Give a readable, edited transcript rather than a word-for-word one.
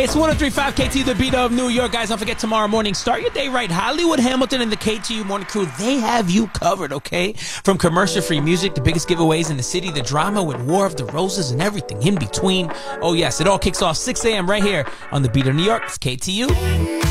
Hey, it's 103.5 KTU, the beat of New York. Guys, don't forget tomorrow morning, start your day right. Hollywood Hamilton and the KTU Morning Crew, they have you covered, okay? From commercial-free music, the biggest giveaways in the city, the drama with War of the Roses, and everything in between. Oh, yes, it all kicks off 6 a.m. right here on the beat of New York. It's KTU.